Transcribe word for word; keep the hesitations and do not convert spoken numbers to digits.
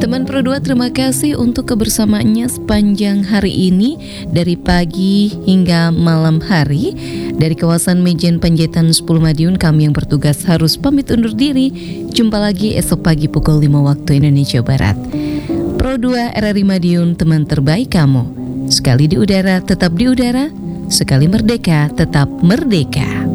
Teman Pro dua, terima kasih untuk kebersamaannya sepanjang hari ini, dari pagi hingga malam hari. Dari kawasan Mejen Panjaitan sepuluh Madiun, kami yang bertugas harus pamit undur diri. Jumpa lagi esok pagi pukul lima waktu Indonesia Barat. Pro dua R R I Madiun, teman terbaik kamu. Sekali di udara, tetap di udara. Sekali merdeka, tetap merdeka.